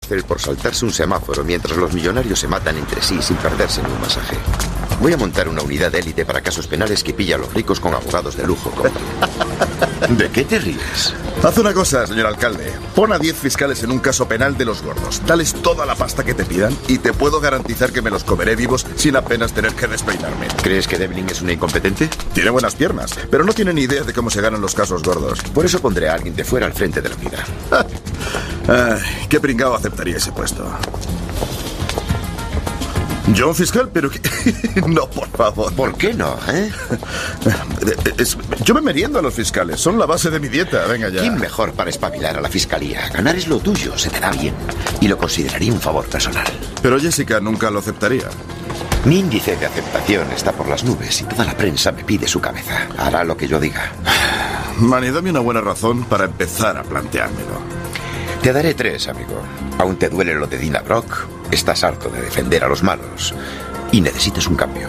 cárcel por saltarse un semáforo mientras los millonarios se matan entre sí sin perderse ni un masaje. Voy a montar una unidad de élite para casos penales que pilla a los ricos con abogados de lujo como tú. ¿De qué te ríes? Haz una cosa, señor alcalde. Pon a 10 fiscales en un caso penal de los gordos. Dales toda la pasta que te pidan y te puedo garantizar que me los comeré vivos sin apenas tener que despeinarme. ¿Crees que Devlin es una incompetente? Tiene buenas piernas, pero no tiene ni idea de cómo se ganan los casos gordos. Por eso pondré a alguien de fuera al frente de la unidad. Ay, qué pringao aceptaría ese puesto. ¿Yo, un fiscal? Pero que... No, por favor. ¿Por qué no, Yo me meriendo a los fiscales. Son la base de mi dieta. Venga ya. ¿Quién mejor para espabilar a la fiscalía? Ganar es lo tuyo, se te da bien. Y lo consideraría un favor personal. Pero Jessica nunca lo aceptaría. Mi índice de aceptación está por las nubes y toda la prensa me pide su cabeza. Hará lo que yo diga. Manny, dame una buena razón para empezar a planteármelo. Te daré 3, amigo. Aún te duele lo de Dina Brock. Estás harto de defender a los malos. Y necesitas un cambio.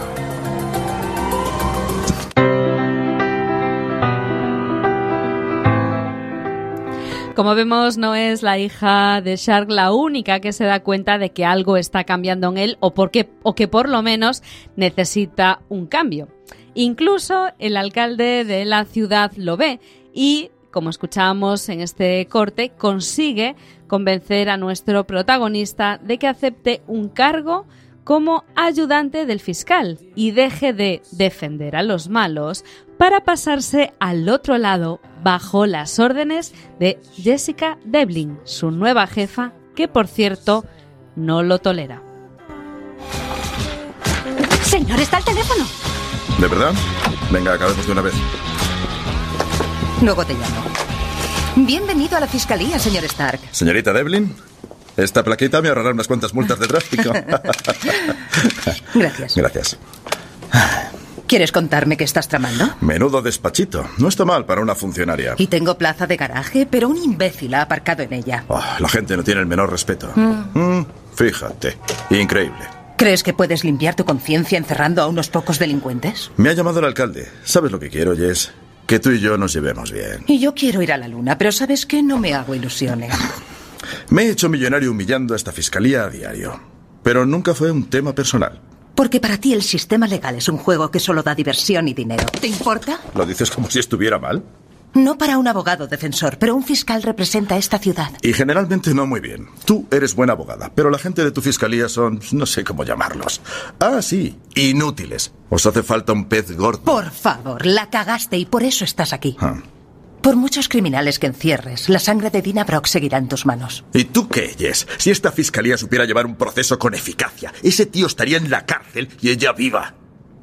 Como vemos, no es la hija de Shark la única que se da cuenta de que algo está cambiando en él o que por lo menos necesita un cambio. Incluso el alcalde de la ciudad lo ve y, como escuchábamos en este corte, consigue convencer a nuestro protagonista de que acepte un cargo como ayudante del fiscal y deje de defender a los malos para pasarse al otro lado bajo las órdenes de Jessica Devlin, su nueva jefa, que por cierto no lo tolera. Señor, está el teléfono. ¿De verdad? Venga, acabemos de una vez. Luego te llamo. Bienvenido a la fiscalía, señor Stark. Señorita Devlin, esta plaquita me ahorrará unas cuantas multas de tráfico. Gracias. Gracias. ¿Quieres contarme qué estás tramando? Menudo despachito. No está mal para una funcionaria. Y tengo plaza de garaje, pero un imbécil ha aparcado en ella. Oh, la gente no tiene el menor respeto. Fíjate. Increíble. ¿Crees que puedes limpiar tu conciencia encerrando a unos pocos delincuentes? Me ha llamado el alcalde. ¿Sabes lo que quiero, Jess? Que tú y yo nos llevemos bien. Y yo quiero ir a la luna, pero ¿sabes qué? No me hago ilusiones. Me he hecho millonario humillando a esta fiscalía a diario. Pero nunca fue un tema personal. Porque para ti el sistema legal es un juego que solo da diversión y dinero. ¿Te importa? ¿Lo dices como si estuviera mal? No para un abogado defensor, pero un fiscal representa a esta ciudad. Y generalmente no muy bien. Tú eres buena abogada, pero la gente de tu fiscalía son, no sé cómo llamarlos. Ah, sí, inútiles. Os hace falta un pez gordo. Por favor, la cagaste y por eso estás aquí. Por muchos criminales que encierres, la sangre de Dina Brock seguirá en tus manos. ¿Y tú qué, Jess? Si esta fiscalía supiera llevar un proceso con eficacia, ese tío estaría en la cárcel y ella viva.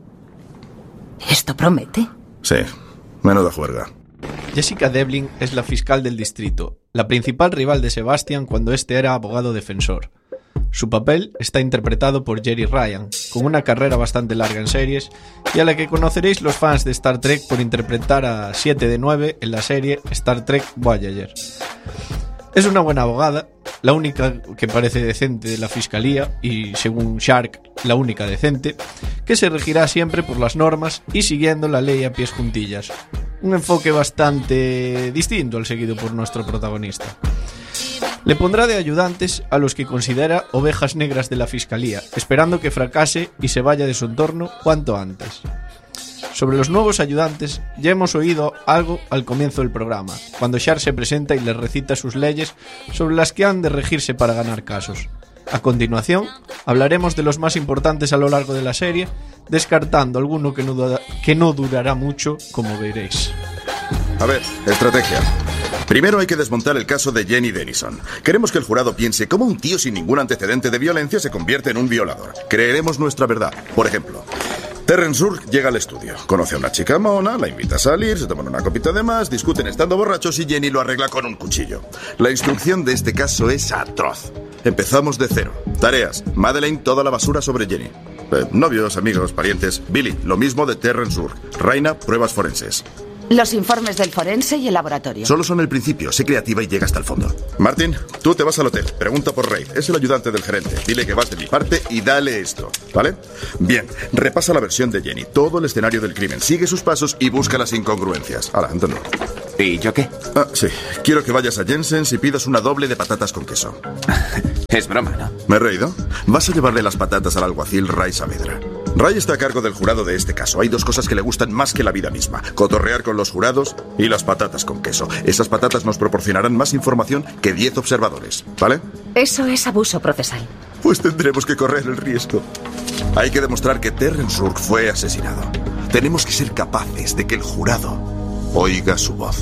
¿Esto promete? Sí, menuda juerga. Jessica Devlin es la fiscal del distrito, la principal rival de Sebastian cuando este era abogado defensor. Su papel está interpretado por Jeri Ryan, con una carrera bastante larga en series, y a la que conoceréis los fans de Star Trek por interpretar a 7 de 9 en la serie Star Trek Voyager. Es una buena abogada, la única que parece decente de la fiscalía, y según Shark, la única decente, que se regirá siempre por las normas y siguiendo la ley a pies juntillas. Un enfoque bastante distinto al seguido por nuestro protagonista. Le pondrá de ayudantes a los que considera ovejas negras de la fiscalía, esperando que fracase y se vaya de su entorno cuanto antes. Sobre los nuevos ayudantes ya hemos oído algo al comienzo del programa, cuando Shark se presenta y les recita sus leyes sobre las que han de regirse para ganar casos. A continuación, hablaremos de los más importantes a lo largo de la serie, descartando alguno que no durará mucho, como veréis. A ver, estrategia. Primero hay que desmontar el caso de Jenny Denison. Queremos que el jurado piense cómo un tío sin ningún antecedente de violencia se convierte en un violador. Creeremos nuestra verdad. Por ejemplo, Terrence Rourke llega al estudio, conoce a una chica mona, la invita a salir, se toman una copita de más, discuten estando borrachos y Jenny lo arregla con un cuchillo. La instrucción de este caso es atroz. Empezamos de cero. Tareas: Madeleine, toda la basura sobre Jenny. Novios, amigos, parientes. Billy, lo mismo de Terrence Rourke. Raina, pruebas forenses. Los informes del forense y el laboratorio. Solo son el principio. Sé creativa y llega hasta el fondo. Martin, tú te vas al hotel. Pregunta por Ray. Es el ayudante del gerente. Dile que vas de mi parte y dale esto. ¿Vale? Bien. Repasa la versión de Jenny. Todo el escenario del crimen. Sigue sus pasos y busca las incongruencias. Ahora, Antonio. ¿Y yo qué? Ah, sí. Quiero que vayas a Jensen's y pidas una doble de patatas con queso. Es broma, ¿no? ¿Me he reído? Vas a llevarle las patatas al alguacil Ray Saavedra. Ray está a cargo del jurado de este caso. Hay 2 cosas que le gustan más que la vida misma: cotorrear con los jurados y las patatas con queso. Esas patatas nos proporcionarán más información que 10 observadores, ¿vale? Eso es abuso procesal. Pues tendremos que correr el riesgo. Hay que demostrar que Terrence Rourke fue asesinado. Tenemos que ser capaces de que el jurado oiga su voz.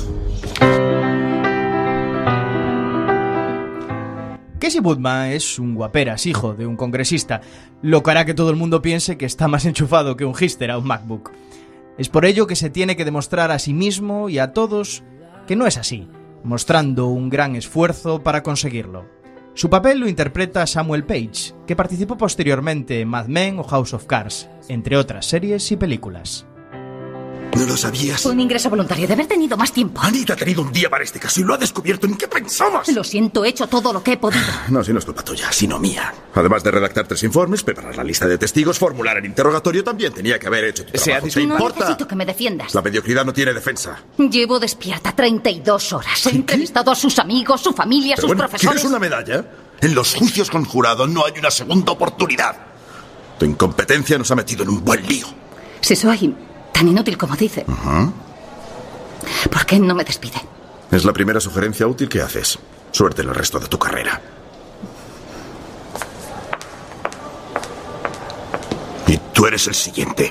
Casey Woodman es un guaperas, hijo de un congresista, lo que hará que todo el mundo piense que está más enchufado que un hipster a un MacBook. Es por ello que se tiene que demostrar a sí mismo y a todos que no es así, mostrando un gran esfuerzo para conseguirlo. Su papel lo interpreta Samuel Page, que participó posteriormente en Mad Men o House of Cards, entre otras series y películas. ¿No lo sabías? Un ingreso voluntario, de haber tenido más tiempo. Anita ha tenido un día para este caso y lo ha descubierto. ¿En qué pensabas? Lo siento, he hecho todo lo que he podido. No, si no es culpa tuya, sino mía. Además de redactar 3 informes, preparar la lista de testigos, formular el interrogatorio, también tenía que haber hecho tu trabajo. ¿Te No importa? necesito que me defiendas. La mediocridad no tiene defensa. Llevo despierta 32 horas. He entrevistado a sus amigos, su familia, Pero sus bueno, profesores. ¿quieres una medalla? En los juicios con jurado no hay una segunda oportunidad. Tu incompetencia nos ha metido en un buen lío. Si soy tan inútil como dice, ¿por qué no me despide? Es la primera sugerencia útil que haces. Suerte en el resto de tu carrera. Y tú eres el siguiente.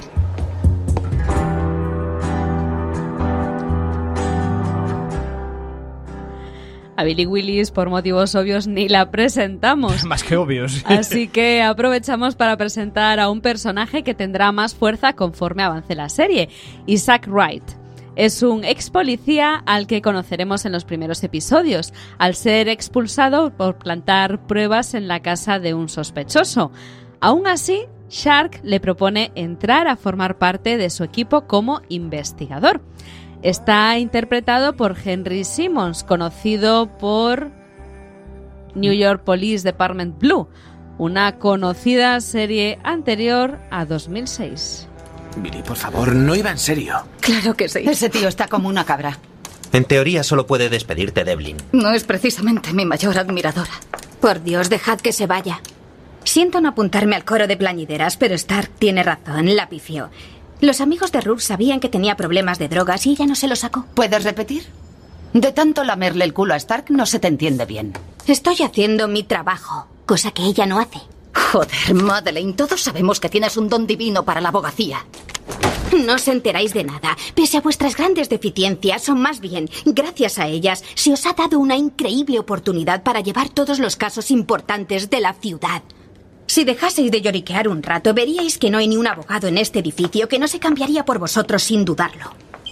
A Billie Willis, por motivos obvios, ni la presentamos. Más que obvios. Así que aprovechamos para presentar a un personaje que tendrá más fuerza conforme avance la serie, Isaac Wright. Es un ex policía al que conoceremos en los primeros episodios, al ser expulsado por plantar pruebas en la casa de un sospechoso. Aún así, Shark le propone entrar a formar parte de su equipo como investigador. Está interpretado por Henry Simmons, conocido por New York Police Department Blue, una conocida serie anterior a 2006. Billy, por favor, no iba en serio. Claro que sí. Ese tío está como una cabra. En teoría solo puede despedirte Devlin. No es precisamente mi mayor admiradora. Por Dios, dejad que se vaya. Siento no apuntarme al coro de plañideras, pero Stark tiene razón, la pifió. Los amigos de Rourke sabían que tenía problemas de drogas y ella no se lo sacó. ¿Puedes repetir? De tanto lamerle el culo a Stark no se te entiende bien. Estoy haciendo mi trabajo, cosa que ella no hace. Joder, Madeleine, todos sabemos que tienes un don divino para la abogacía. No os enteráis de nada. Pese a vuestras grandes deficiencias, o más bien, gracias a ellas, se os ha dado una increíble oportunidad para llevar todos los casos importantes de la ciudad. Si dejaseis de lloriquear un rato, veríais que no hay ni un abogado en este edificio que no se cambiaría por vosotros sin dudarlo.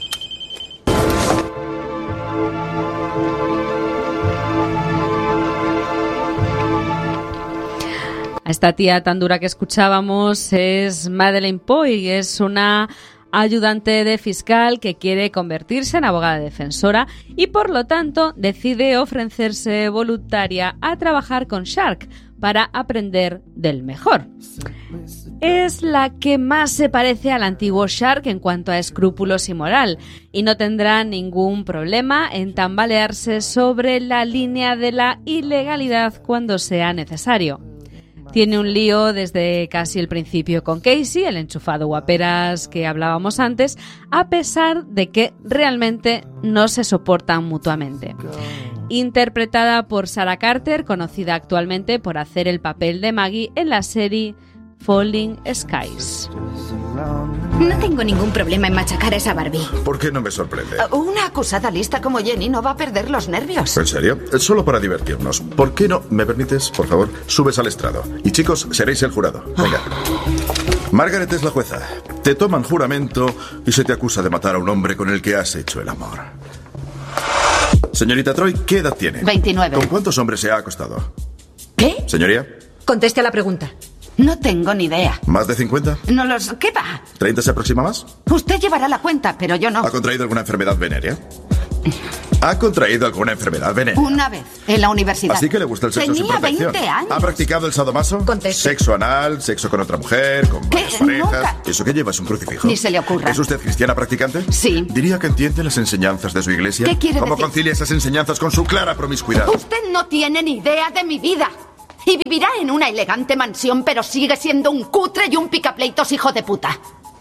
A esta tía tan dura que escuchábamos es Madeleine Poy, es una ayudante de fiscal que quiere convertirse en abogada defensora y por lo tanto decide ofrecerse voluntaria a trabajar con Shark para aprender del mejor. Es la que más se parece al antiguo Shark en cuanto a escrúpulos y moral, y no tendrá ningún problema en tambalearse sobre la línea de la ilegalidad cuando sea necesario. Tiene un lío desde casi el principio con Casey, el enchufado guaperas que hablábamos antes, a pesar de que realmente no se soportan mutuamente. Interpretada por Sarah Carter, conocida actualmente por hacer el papel de Maggie en la serie Falling Skies. No tengo ningún problema en machacar a esa Barbie. ¿Por qué no me sorprende? Una acusada lista como Jenny no va a perder los nervios. ¿En serio? Solo para divertirnos. ¿Por qué no? ¿Me permites, por favor? Subes al estrado. Y chicos, seréis el jurado. Venga. Margaret es la jueza. Te toman juramento y se te acusa de matar a un hombre con el que has hecho el amor. Señorita Troy, ¿qué edad tiene? 29. ¿Con cuántos hombres se ha acostado? ¿Qué? Señoría. Conteste a la pregunta. No tengo ni idea. ¿Más de 50? No los... ¿Qué va? ¿30 se aproxima más? Usted llevará la cuenta, pero yo no. ¿Ha contraído alguna enfermedad venérea? ¿Ha contraído alguna enfermedad venérea? Una vez, en la universidad. Así que le gusta el sexo sin Tenía protección. 20 años. ¿Ha practicado el sadomaso? Conteste. Sexo anal, sexo con otra mujer, con varias parejas. Nunca. ¿Eso que lleva es un crucifijo? Ni se le ocurra. ¿Es usted cristiana practicante? Sí. ¿Diría que entiende las enseñanzas de su iglesia? ¿Qué quiere ¿Cómo decir? concilia esas enseñanzas con su clara promiscuidad? Usted no tiene ni idea de mi vida. Y vivirá en una elegante mansión, pero sigue siendo un cutre y un picapleitos hijo de puta.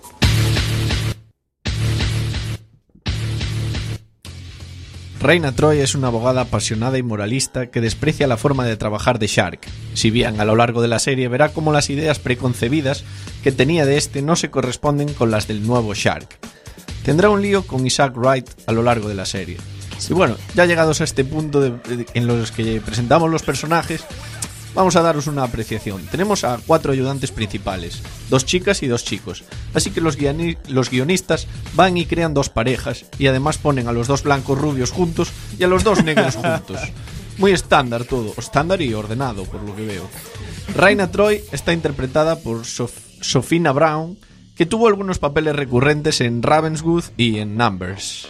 Rayna Troy es una abogada apasionada y moralista que desprecia la forma de trabajar de Shark. Si bien a lo largo de la serie verá cómo las ideas preconcebidas que tenía de este no se corresponden con las del nuevo Shark. Tendrá un lío con Isaac Wright a lo largo de la serie. Y bueno, ya llegados a este punto en los que presentamos los personajes, vamos a daros una apreciación. Tenemos a 4 ayudantes principales, 2 chicas y 2 chicos. Así que los guionistas van y crean 2 parejas y además ponen a los 2 blancos rubios juntos y a los 2 negros juntos. Muy estándar todo, estándar y ordenado por lo que veo. Rayna Troy está interpretada por Sophina Brown, que tuvo algunos papeles recurrentes en Ravenswood y en Numbers.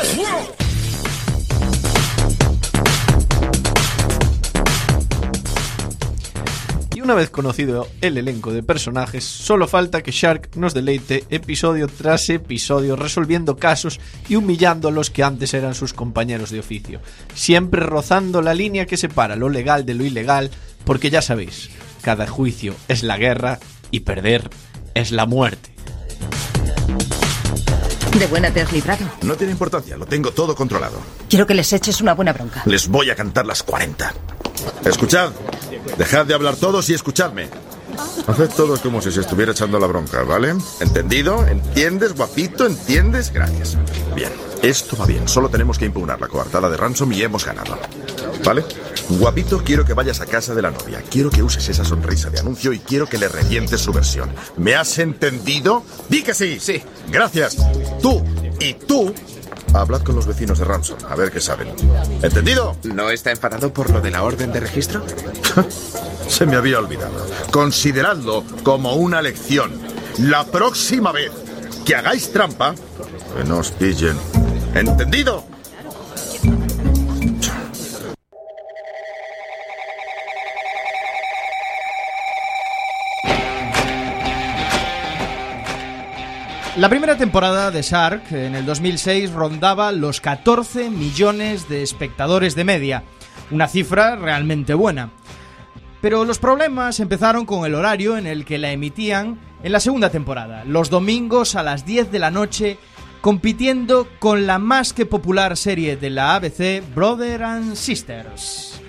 Una vez conocido el elenco de personajes, solo falta que Shark nos deleite episodio tras episodio resolviendo casos y humillando a los que antes eran sus compañeros de oficio, siempre rozando la línea que separa lo legal de lo ilegal, porque ya sabéis, cada juicio es la guerra y perder es la muerte. ¿De buena te has librado? No tiene importancia, lo tengo todo controlado. Quiero que les eches una buena bronca. Les voy a cantar las 40. Escuchad, dejad de hablar todos y escuchadme. Haced todos como si se estuviera echando la bronca, ¿vale? ¿Entendido? ¿Entiendes, guapito? ¿Entiendes? Gracias. Bien, esto va bien. Solo tenemos que impugnar la coartada de Ransom y hemos ganado. ¿Vale? Guapito, quiero que vayas a casa de la novia. Quiero que uses esa sonrisa de anuncio y quiero que le revientes su versión. ¿Me has entendido? ¡Di que sí! Sí. Gracias. Tú y tú... Hablad con los vecinos de Ransom, a ver qué saben. ¿Entendido? ¿No está enfadado por lo de la orden de registro? Se me había olvidado. Consideradlo como una lección. La próxima vez que hagáis trampa, que no os pillen. ¿Entendido? La primera temporada de Shark en el 2006 rondaba los 14 millones de espectadores de media, una cifra realmente buena. Pero los problemas empezaron con el horario en el que la emitían en la segunda temporada, los domingos a las 10 de la noche, compitiendo con la más que popular serie de la ABC, Brother and Sisters.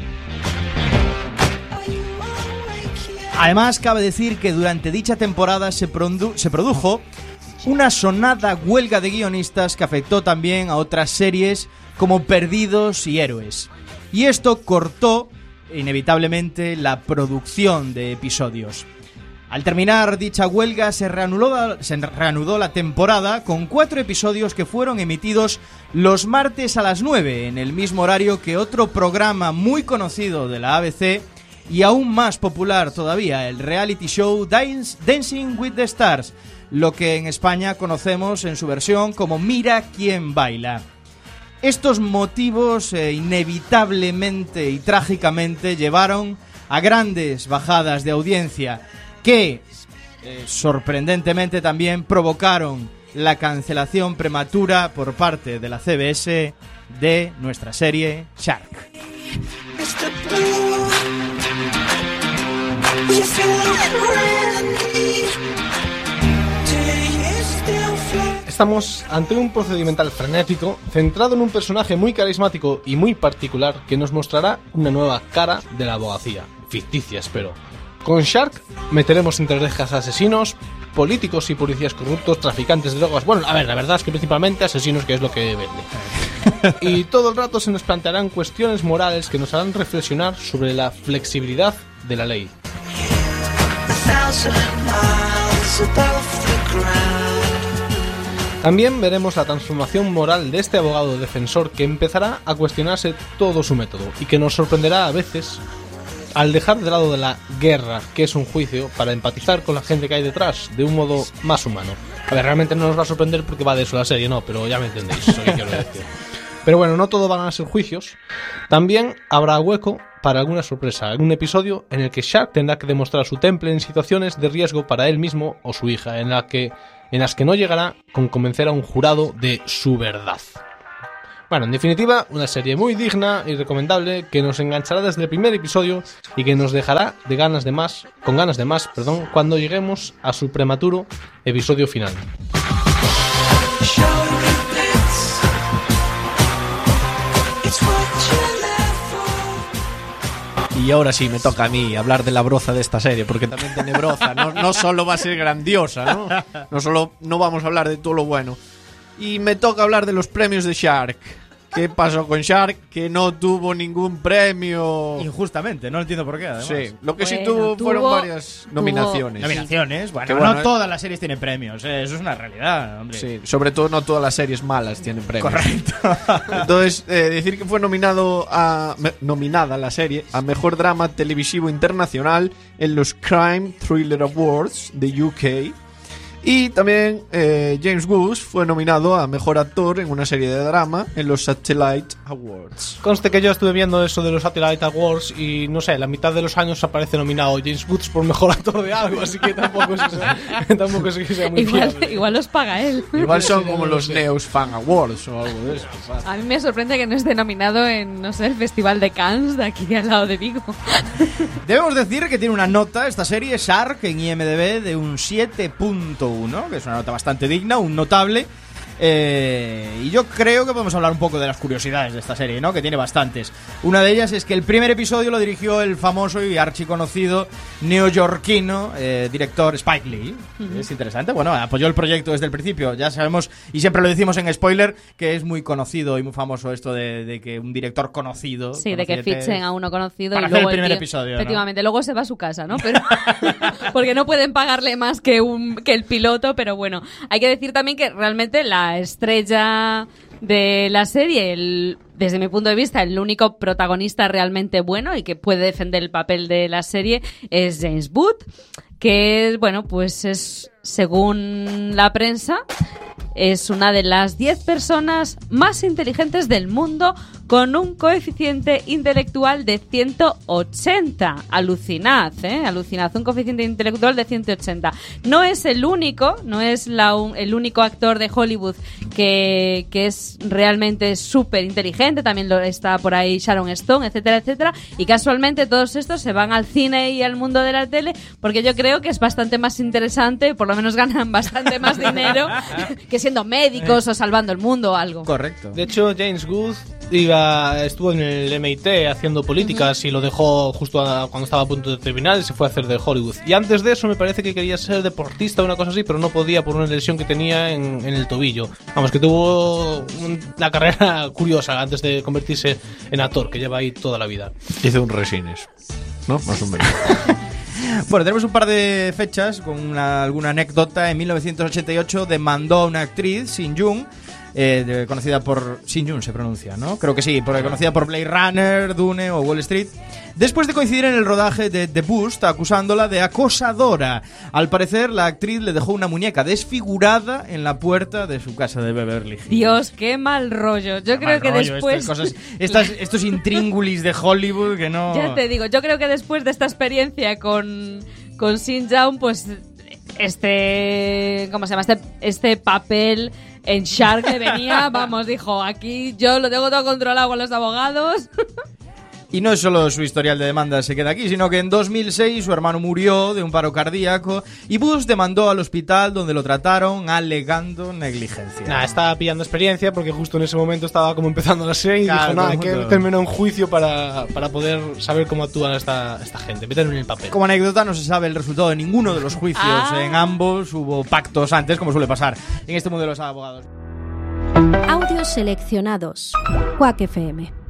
Además, cabe decir que durante dicha temporada se produjo una sonada huelga de guionistas que afectó también a otras series como Perdidos y Héroes. Y esto cortó inevitablemente la producción de episodios. Al terminar dicha huelga se reanudó la temporada con 4 episodios que fueron emitidos los martes a las 9 en el mismo horario que otro programa muy conocido de la ABC y aún más popular todavía, el reality show Dancing with the Stars, lo que en España conocemos en su versión como Mira quién baila. Estos motivos inevitablemente y trágicamente llevaron a grandes bajadas de audiencia que, sorprendentemente también, provocaron la cancelación prematura por parte de la CBS de nuestra serie Shark. Estamos ante un procedimental frenético, centrado en un personaje muy carismático y muy particular que nos mostrará una nueva cara de la abogacía, ficticia espero. Con Shark meteremos entre rejas asesinos, políticos y policías corruptos, traficantes de drogas, bueno, a ver, la verdad es que principalmente asesinos, que es lo que vende. Y todo el rato se nos plantearán cuestiones morales que nos harán reflexionar sobre la flexibilidad de la ley. También veremos la transformación moral de este abogado defensor que empezará a cuestionarse todo su método y que nos sorprenderá a veces al dejar de lado de la guerra, que es un juicio, para empatizar con la gente que hay detrás de un modo más humano. A ver, realmente no nos va a sorprender porque va de eso la serie, no, pero ya me entendéis eso que quiero decir. Pero bueno, no todo van a ser juicios. También habrá hueco para alguna sorpresa, algún episodio en el que Shark tendrá que demostrar su temple en situaciones de riesgo para él mismo o su hija, en las que no llegará con convencer a un jurado de su verdad. Bueno, en definitiva, una serie muy digna y recomendable que nos enganchará desde el primer episodio y que nos dejará con ganas de más, cuando lleguemos a su prematuro episodio final. Y ahora sí, me toca a mí hablar de la broza de esta serie, porque también tiene broza, no solo va a ser grandiosa, no vamos a hablar de todo lo bueno. Y me toca hablar de los premios de Shark. ¿Qué pasó con Shark? Que no tuvo ningún premio. Injustamente, no entiendo por qué, además. Sí, lo que sí tuvo fueron varias nominaciones. Nominaciones, bueno, bueno, no todas las series tienen premios, eso es una realidad, hombre. Sí, sobre todo no todas las series malas tienen premios. Correcto. Entonces, decir que fue nominada la serie a Mejor Drama Televisivo Internacional en los Crime Thriller Awards de UK. Y también James Woods fue nominado a Mejor Actor en una serie de drama en los Satellite Awards. Conste que yo estuve viendo eso de los Satellite Awards y no sé, la mitad de los años aparece nominado James Woods por Mejor Actor de algo, así que tampoco es que sea muy fiable. Igual los paga él. Igual son como los Neos Fan Awards o algo de eso. A mí me sorprende que no esté nominado en, no sé, el Festival de Cannes de aquí al lado de Vigo. Debemos decir que tiene una nota esta serie Shark en IMDb de un 7.1, que es una nota bastante digna, un notable. Y yo creo que podemos hablar un poco de las curiosidades de esta serie, ¿no? Que tiene bastantes. Una de ellas es que el primer episodio lo dirigió el famoso y archiconocido neoyorquino director Spike Lee. Es interesante. Bueno, apoyó el proyecto desde el principio. Ya sabemos, y siempre lo decimos en spoiler, que es muy conocido y muy famoso esto de que un director conocido... Sí, de que fichen a uno conocido para y luego hacer el primer episodio, efectivamente, ¿no? luego se va a su casa, ¿no? Pero porque no pueden pagarle más que el piloto, pero bueno, hay que decir también que realmente la estrella de la serie, desde mi punto de vista, el único protagonista realmente bueno y que puede defender el papel de la serie es James Wood, que, bueno, pues es, según la prensa, es una de las 10 personas más inteligentes del mundo con un coeficiente intelectual de 180. Alucinad, alucinad, un coeficiente intelectual de 180. No es el único, el único actor de Hollywood que es realmente súper inteligente. También está por ahí Sharon Stone, etcétera, etcétera. Y casualmente todos estos se van al cine y al mundo de la tele porque yo creo que es bastante más interesante, por lo menos ganan bastante más dinero que siendo médicos o salvando el mundo o algo. Correcto. De hecho, James Wood estuvo en el MIT haciendo políticas y lo dejó justo cuando estaba a punto de terminar y se fue a hacer de Hollywood. Y antes de eso me parece que quería ser deportista o una cosa así, pero no podía por una lesión que tenía en el tobillo. Vamos, que tuvo una carrera curiosa antes de convertirse en actor, que lleva ahí toda la vida. Hizo un Resines, ¿no? Más o menos. Bueno, tenemos un par de fechas con alguna anécdota. En 1988 demandó a una actriz, Shin Jung, conocida por... Shin Jung se pronuncia, ¿no? Creo que sí, conocida por Blade Runner, Dune o Wall Street, después de coincidir en el rodaje de The Boost, acusándola de acosadora. Al parecer, la actriz le dejó una muñeca desfigurada en la puerta de su casa de Beverly Hills. Dios, qué mal rollo. Yo creo que después... Estos intríngulis de Hollywood que no... Ya te digo, yo creo que después de esta experiencia con Shin Jung, pues ¿cómo se llama? Este papel en Shark le venía, vamos, dijo, aquí yo lo tengo todo controlado con los abogados. Y no es solo su historial de demandas se queda aquí, sino que en 2006 su hermano murió de un paro cardíaco y Bush demandó al hospital donde lo trataron alegando negligencia. Estaba pillando experiencia porque justo en ese momento estaba como empezando la serie y dijo, hay que meterme en un juicio para poder saber cómo actúa esta gente, meterme en el papel. Como anécdota, no se sabe el resultado de ninguno de los juicios. En ambos hubo pactos antes, como suele pasar en este mundo de los abogados. Audios seleccionados. Quack FM.